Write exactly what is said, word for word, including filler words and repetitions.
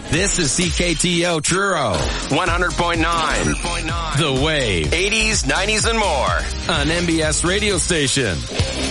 This is C K T O Truro, one hundred point nine. The Wave, eighties, nineties, and more on M B S radio station.